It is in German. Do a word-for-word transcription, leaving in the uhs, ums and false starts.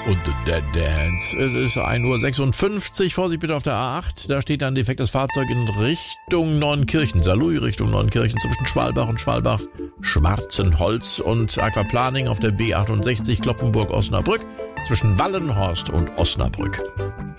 und The Dead Dance. Es ist ein Uhr sechsundfünfzig. Vorsicht bitte auf der A acht. Da steht ein defektes Fahrzeug in Richtung Neunkirchen. Saarlouis Richtung Neunkirchen zwischen Schwalbach und Schwalbach. Schwarzenholz und Aquaplaning auf der B achtundsechzig Kloppenburg-Osnabrück zwischen Wallenhorst und Osnabrück.